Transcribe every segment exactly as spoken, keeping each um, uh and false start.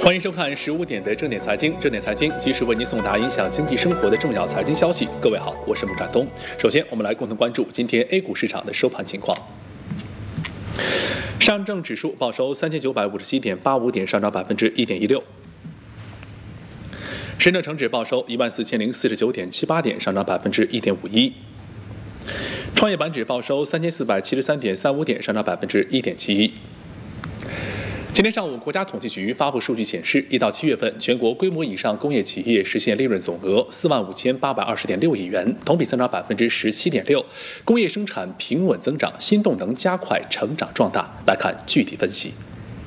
欢迎收看十五点的正点财经，正点财经及时为您送达影响经济生活的重要财经消息。各位好，我是穆展东。首先，我们来共同关注今天 A 股市场的收盘情况。上证指数报收三千九百五十七点八五点，上涨百分之一点一六。深证成指报收一万四千零四十九点七八点，上涨百分之一点五一。创业板指报收三千四百七十三点三五点，上涨百分之一点七一。今天上午，国家统计局发布数据显示，一到七月份，全国规模以上工业企业实现利润总额四万五千八百二十点六亿元，同比增长百分之十七点六，工业生产平稳增长，新动能加快成长壮大。来看具体分析。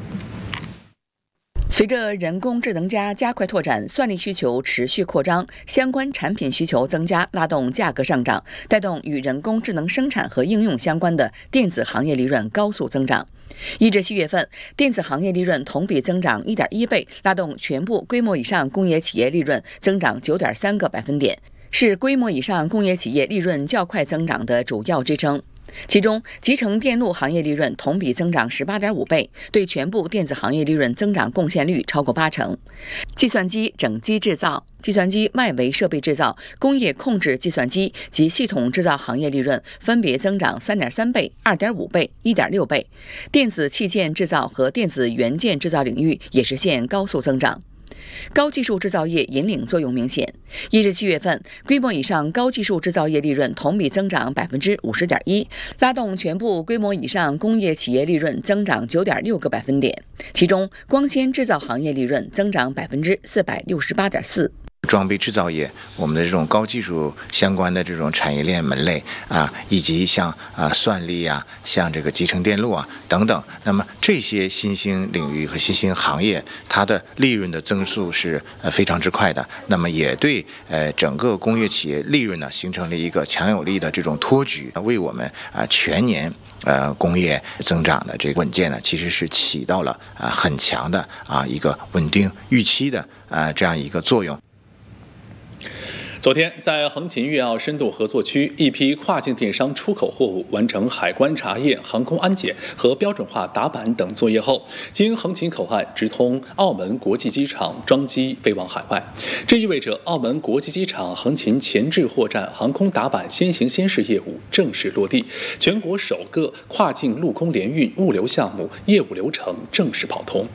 随着人工智能加加快拓展，算力需求持续扩张，相关产品需求增加，拉动价格上涨，带动与人工智能生产和应用相关的电子行业利润高速增长。一至七月份，电子行业利润同比增长 一点一倍，拉动全部规模以上工业企业利润增长 九点三个百分点，是规模以上工业企业利润较快增长的主要支撑。其中，集成电路行业利润同比增长 十八点五倍，对全部电子行业利润增长贡献率超过八成。计算机整机制造、计算机外围设备制造、工业控制计算机及系统制造行业利润分别增长 三点三倍、二点五倍、一点六倍。电子器件制造和电子元件制造领域也实现高速增长。高技术制造业引领作用明显，一至七月份，规模以上高技术制造业利润同比增长 百分之五十点一， 拉动全部规模以上工业企业利润增长 九点六个百分点，其中光纤制造行业利润增长 百分之四百六十八点四。 装备制造业，我们的这种高技术相关的这种产业链门类啊，以及像啊算力啊，像这个集成电路啊等等，那么这些新兴领域和新兴行业，它的利润的增速是呃非常之快的，那么也对呃整个工业企业利润呢形成了一个强有力的这种托举，为我们啊全年呃工业增长的这个稳健呢，其实是起到了啊很强的啊一个稳定预期的啊这样一个作用。 昨天，在横琴粤澳深度合作区，一批跨境电商出口货物完成海关查验、航空安检和标准化打板等作业后，经横琴口岸直通澳门国际机场装机飞往海外。这意味着澳门国际机场横琴前置货站航空打板先行先试业务正式落地，全国首个跨境陆空联运物流项目业务流程正式跑通。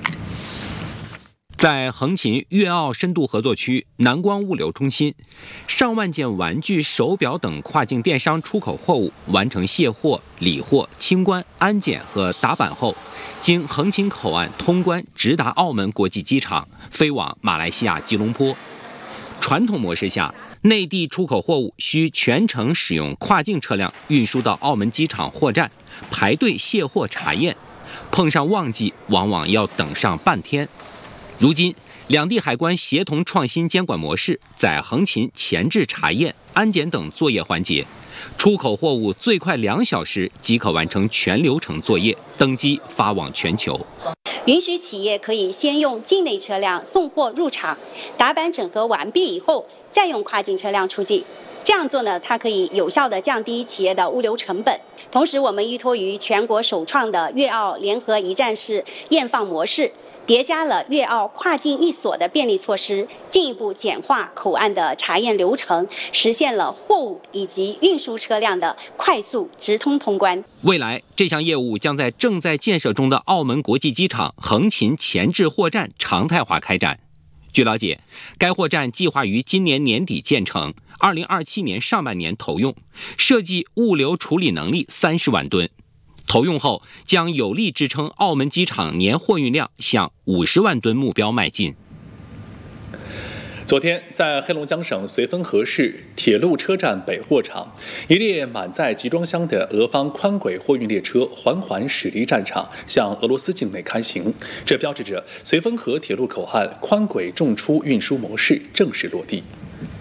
在横琴粤澳深度合作区南光物流中心，上万件玩具、手表等跨境电商出口货物完成卸货、理货、清关、安检和打板后，经横琴口岸通关，直达澳门国际机场，飞往马来西亚吉隆坡。传统模式下，内地出口货物需全程使用跨境车辆运输到澳门机场货站，排队卸货查验，碰上旺季往往要等上半天。如今，两地海关协同创新监管模式，在横琴前置查验、安检等作业环节，出口货物最快两小时即可完成全流程作业，登机发往全球。 允许企业可以先用境内车辆送货入场，打板整合完毕以后，再用跨境车辆出境。这样做呢，它可以有效地降低企业的物流成本。同时，我们依托于全国首创的粤澳联合一站式验放模式，叠加了粤澳跨境一锁的便利措施，进一步简化口岸的查验流程，实现了货物以及运输车辆的快速直通通关。 未来，这项业务将在正在建设中的澳门国际机场横琴前置货站常态化开展。据了解，该货站计划于今年年底建成，二零二七年上半年投用，设计物流处理能力三十万吨。投用后将有力支撑澳门机场年货运量向五十万吨目标迈进。 昨天，在黑龙江省绥芬河市铁路车站北货场，一列满载集装箱的俄方宽轨货运列车缓缓驶离战场，向俄罗斯境内开行。这标志着绥芬河铁路口岸宽轨重出运输模式正式落地。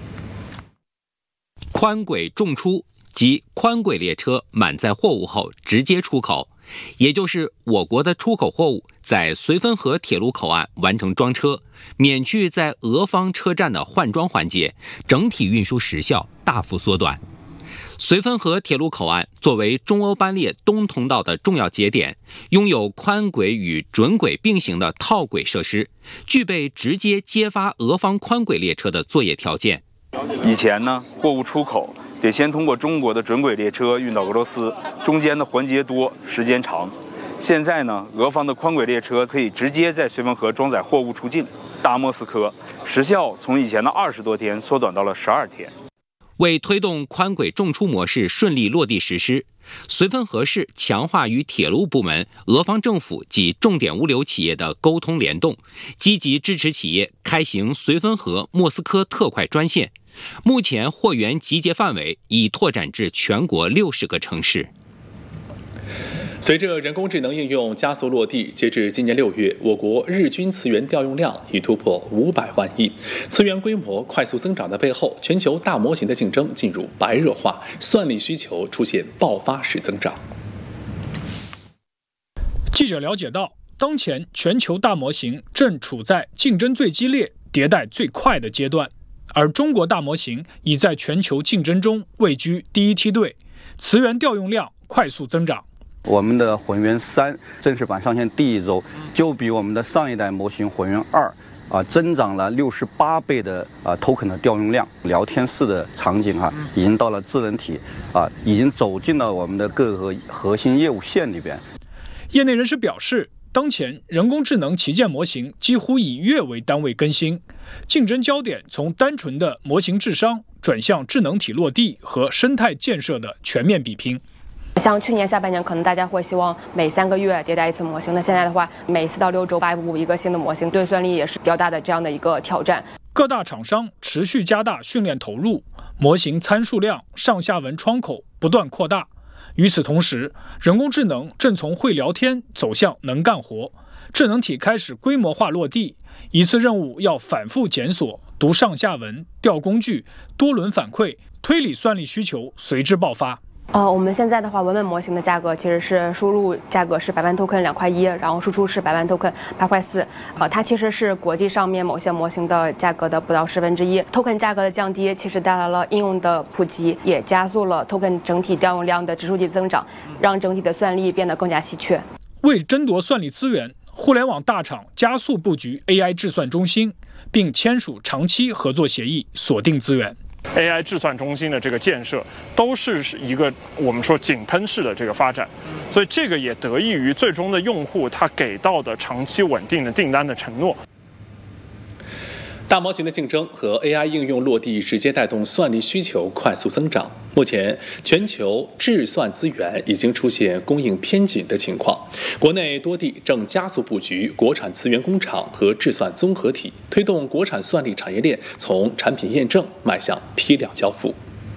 宽轨重出即宽轨列车满载货物后直接出口，也就是我国的出口货物在绥芬河铁路口岸完成装车，免去在俄方车站的换装环节，整体运输时效大幅缩短。 绥芬河铁路口岸作为中欧班列东通道的重要节点，拥有宽轨与准轨并行的套轨设施，具备直接接发俄方宽轨列车的作业条件。 以前呢，货物出口得先通过中国的准轨列车运到俄罗斯，中间的环节多，时间长。现在呢，俄方的宽轨列车可以直接在绥芬河装载货物出境，大莫斯科时效从以前的二十多天缩短到了十二天。 为推动宽轨重出模式顺利落地实施，绥芬河市强化与铁路部门、俄方政府及重点物流企业的沟通联动，积极支持企业开行绥芬河莫斯科特快专线。目前货源集结范围已拓展至全国六十个城市。 随着人工智能应用加速落地，截至今年六月，我国日均词源调用量已突破五百万亿。词源规模快速增长的背后，全球大模型的竞争进入白热化，算力需求出现爆发式增长。 记者了解到，当前全球大模型正处在竞争最激烈、迭代最快的阶段，而中国大模型已在全球竞争中位居第一梯队，词源调用量快速增长。 我们的混元三正式版上线第一周，就比我们的上一代模型混元二啊增长了六十八倍的啊 token 的调用量。聊天室的场景啊，已经到了智能体啊，已经走进了我们的各个核心业务线里边。 业内人士表示，当前人工智能旗舰模型几乎以月为单位更新，竞争焦点从单纯的模型智商转向智能体落地和生态建设的全面比拼。 像去年下半年，可能大家会希望每三个月迭代一次模型，那现在的话，每四到六周发布一个新的模型，对算力也是比较大的这样的一个挑战。 各大厂商持续加大训练投入，模型参数量、上下文窗口不断扩大。与此同时，人工智能正从会聊天走向能干活，智能体开始规模化落地，一次任务要反复检索、读上下文、调工具、多轮反馈，推理算力需求随之爆发。 呃，我们现在的话，文本模型的价格其实是输入价格是百万 token 两块一，然后输出是百万 token 八块四。呃，它其实是国际上面某些模型的价格的不到十分之一。token 价格的降低，其实带来了应用的普及，也加速了 token 整体调用量的指数级增长，让整体的算力变得更加稀缺。 为争夺算力资源，互联网大厂加速布局 A I 智算中心，并签署长期合作协议，锁定资源。 A I 智算中心的这个建设都是一个我们说井喷式的这个发展，所以这个也得益于最终的用户他给到的长期稳定的订单的承诺。 大模型的竞争和 A I 应用落地，直接带动算力需求快速增长。目前，全球智算资源已经出现供应偏紧的情况，国内多地正加速布局国产资源工厂和智算综合体，推动国产算力产业链从产品验证迈向批量交付。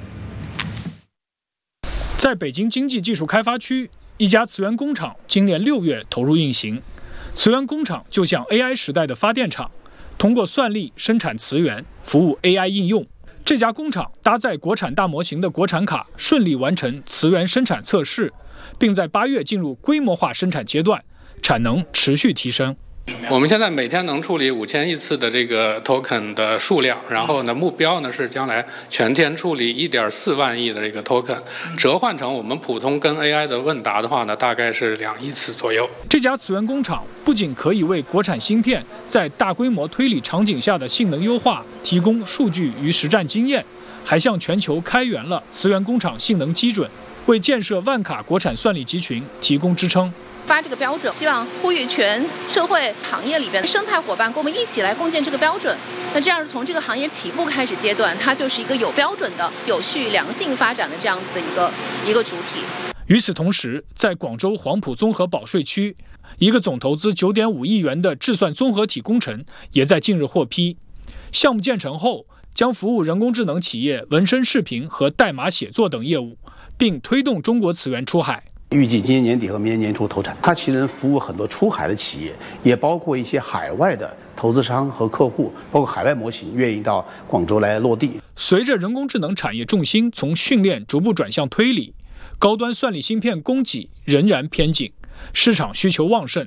在北京经济技术开发区，一家磁源工厂今年六月投入运行。磁源工厂就像 A I 时代的发电厂，通过算力生产磁源，服务 A I 应用。这家工厂搭载国产大模型的国产卡，顺利完成磁源生产测试，并在八月进入规模化生产阶段，产能持续提升。 我们现在每天能处理五千亿次的这个 token 的数量，然后呢，目标呢是将来全天处理一点四万亿的这个 token， 折换成我们普通跟 A I 的问答的话呢，大概是两亿次左右。 这家磁源工厂不仅可以为国产芯片在大规模推理场景下的性能优化提供数据与实战经验，还向全球开源了磁源工厂性能基准，为建设万卡国产算力集群提供支撑。 发这个标准，希望呼吁全社会行业里边生态伙伴跟我们一起来共建这个标准。那这样从这个行业起步开始阶段，它就是一个有标准的、有序、良性发展的这样子的一个一个主体。 与此同时，在广州黄埔综合保税区，一个总投资九点五亿元的智算综合体工程也在近日获批。项目建成后，将服务人工智能企业纹身视频和代码写作等业务，并推动中国磁源出海。 预计今年年底和明年年初投产。它其实能服务很多出海的企业，也包括一些海外的投资商和客户，包括海外模型愿意到广州来落地。 随着人工智能产业重心从训练逐步转向推理，高端算力芯片供给仍然偏紧，市场需求旺盛。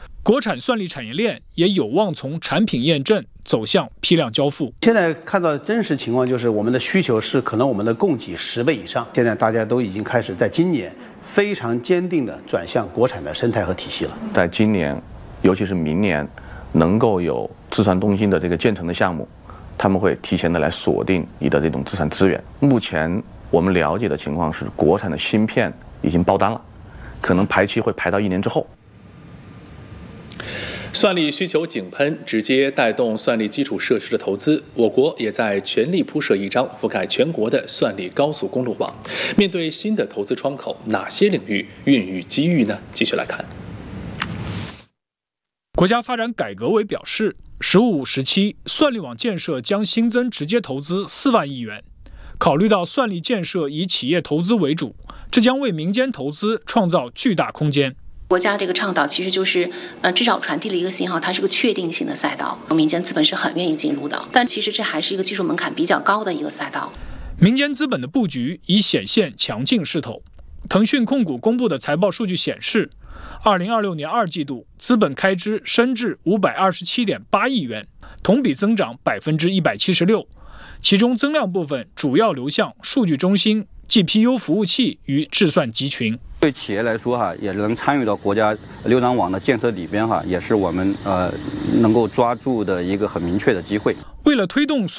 国产算力产业链也有望从产品验证走向批量交付。 现在看到的真实情况就是，我们的需求是可能我们的供给十倍以上。现在大家都已经开始在今年非常坚定地转向国产的生态和体系了。 在今年，尤其是明年，能够有智传东芯的这个建成的项目，他们会提前的来锁定你的这种资产资源。目前我们了解的情况是，国产的芯片已经爆单了，可能排期会排到一年之后。 算力需求井喷，直接带动算力基础设施的投资。我国也在全力铺设一张覆盖全国的算力高速公路网。面对新的投资窗口，哪些领域孕育机遇呢？继续来看。 国家发展改革委表示，十五时期算力网建设将新增直接投资四万亿元。考虑到算力建设以企业投资为主，这将为民间投资创造巨大空间。 国家这个倡导其实就是，呃，至少传递了一个信号，它是个确定性的赛道，民间资本是很愿意进入的。但其实这还是一个技术门槛比较高的一个赛道。 民间资本的布局已显现强劲势头。腾讯控股公布的财报数据显示，二零二六年二季度资本开支升至五百二十七点八亿元，同比增长百分之一百七十六，其中增量部分主要流向数据中心、G P U 服务器与智算集群。 对企业来说哈，也能参与到国家六张网的建设里边哈，也是我们呃能够抓住的一个很明确的机会。 为了推动